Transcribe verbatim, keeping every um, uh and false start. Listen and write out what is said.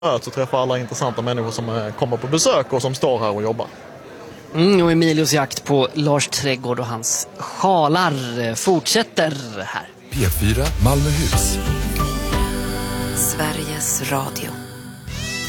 möts och träffar alla intressanta människor som kommer på besök och som står här och jobbar. Mm, och Emilios jakt på Lars Trädgård och hans sjalar fortsätter här. P fyra Malmöhus. Sveriges Radio.